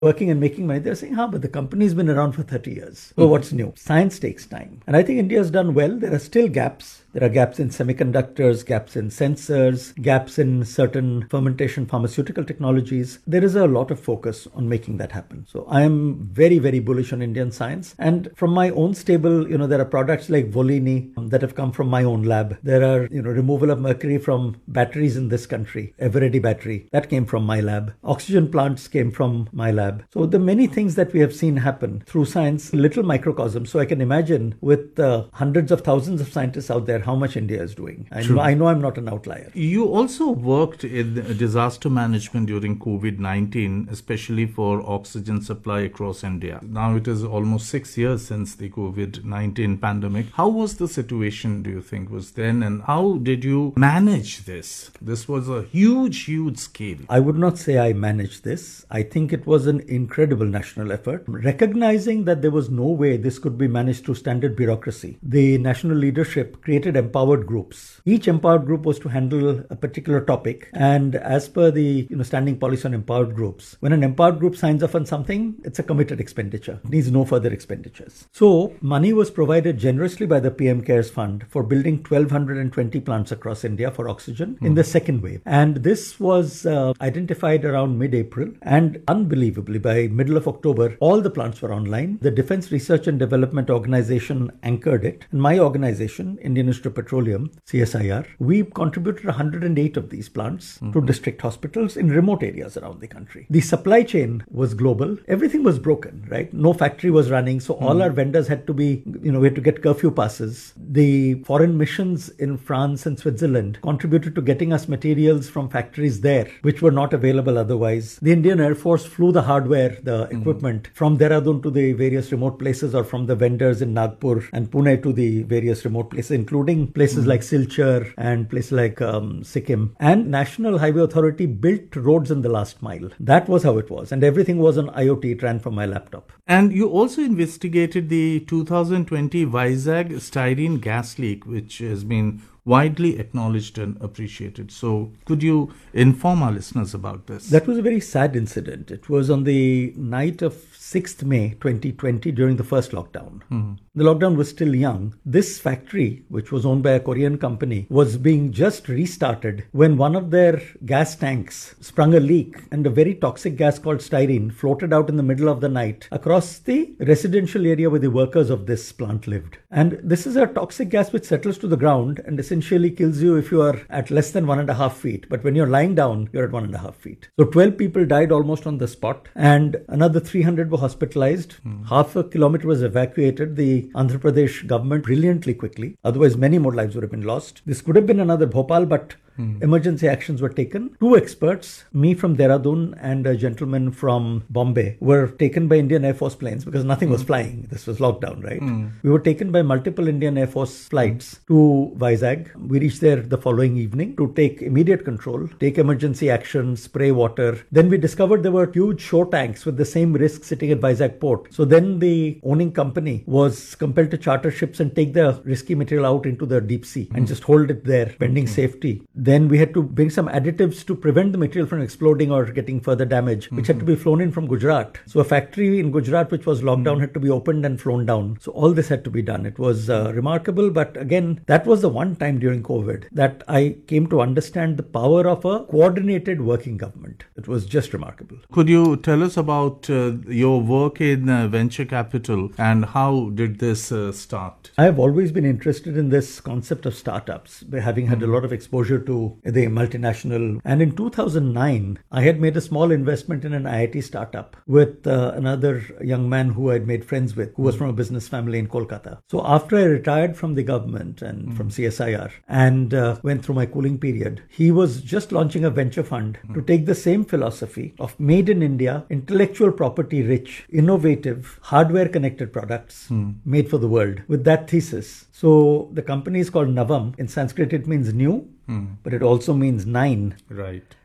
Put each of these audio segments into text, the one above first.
working and making money, they're saying, but the company's been around for 30 years. So what's new? Science takes time. And I think India has done well. There are still gaps. There are gaps in semiconductors, gaps in sensors, gaps in certain fermentation pharmaceutical technologies. There is a lot of focus on making that happen. So I am very, very bullish on Indian science. And from my own stable, there are products like Volini that have come from my own lab. There are, removal of mercury from batteries in this country. Eveready battery, that came from my lab. Oxygen plants came from my lab. So the many things that we have seen happen through science, little microcosm. So I can imagine with hundreds of thousands of scientists out there, how much India is doing. I know I'm not an outlier. You also worked in disaster management during COVID-19, especially for oxygen supply across India. Now it is almost 6 years since the COVID-19 pandemic. How was the situation, do you think, was then, and how did you manage this? This was a huge, huge scale. I would not say I managed this. I think it was an incredible national effort. Recognizing that there was no way this could be managed through standard bureaucracy, the national leadership created empowered groups. Each empowered group was to handle a particular topic, and as per the standing policy on empowered groups, when an empowered group signs off on something, it's a committed expenditure. It needs no further expenditures. So money was provided generously by the PM CARES Fund for building 1,220 plants across India for oxygen in the second wave. And this was identified around mid-April, and unbelievably by middle of October, all the plants were online. The Defence Research and Development Organization anchored it, and my organization, Indian Institute of Petroleum, CSIR, we contributed 108 of these plants to district hospitals in remote areas around the country. The supply chain was global. Everything was broken, right? No factory was running. So all our vendors had to be, we had to get curfew passes. The foreign missions in France and Switzerland contributed to getting us materials from factories there, which were not available otherwise. The Indian Air Force flew the hardware, the equipment from Dehradun to the various remote places, or from the vendors in Nagpur and Pune to the various remote places, including places like Silchar and places like Sikkim. And National Highway Authority built roads in the last mile. That was how it was. And everything was on IoT. It ran from my laptop. And you also investigated the 2020 Vizag styrene gas leak, which has been widely acknowledged and appreciated. So could you inform our listeners about this? That was a very sad incident. It was on the night of 6th May 2020 during the first lockdown. The lockdown was still young. This factory, which was owned by a Korean company, was being just restarted when one of their gas tanks sprung a leak, and a very toxic gas called styrene floated out in the middle of the night across the residential area where the workers of this plant lived. And this is a toxic gas which settles to the ground and essentially kills you if you are at less than 1.5 feet. But when you're lying down, you're at 1.5 feet. So 12 people died almost on the spot, and another 300 were hospitalized. Half a kilometer was evacuated. The Andhra Pradesh government brilliantly quickly. Otherwise, many more lives would have been lost. This could have been another Bhopal, but emergency actions were taken. 2 experts, me from Dehradun and a gentleman from Bombay, were taken by Indian Air Force planes because nothing was flying. This was lockdown, right? We were taken by multiple Indian Air Force flights to Vizag. We reached there the following evening to take immediate control, take emergency action, spray water. Then we discovered there were huge shore tanks with the same risk sitting at Vizag port. So then the owning company was compelled to charter ships and take the risky material out into the deep sea and just hold it there pending safety. Then we had to bring some additives to prevent the material from exploding or getting further damage, which had to be flown in from Gujarat. So a factory in Gujarat, which was locked down, had to be opened and flown down. So all this had to be done. It was remarkable. But again, that was the one time during COVID that I came to understand the power of a coordinated working government. It was just remarkable. Could you tell us about your work in venture capital and how did this start? I have always been interested in this concept of startups, having had a lot of exposure to the multinational. And in 2009, I had made a small investment in an IIT startup with another young man who I'd made friends with, who was from a business family in Kolkata. So after I retired from the government and from CSIR and went through my cooling period, he was just launching a venture fund to take the same philosophy of made in India, intellectual property rich, innovative, hardware connected products made for the world with that thesis. So the company is called Navam. In Sanskrit, it means new, but it also means 9. Right.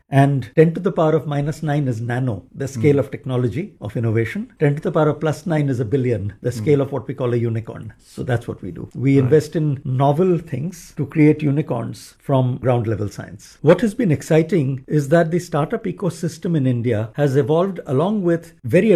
And 10 to the power of minus 9 is nano, the scale of technology, of innovation. 10 to the power of plus 9 is a billion, the scale of what we call a unicorn. So that's what we do. We invest in novel things to create unicorns from ground level science. What has been exciting is that the startup ecosystem in India has evolved along with very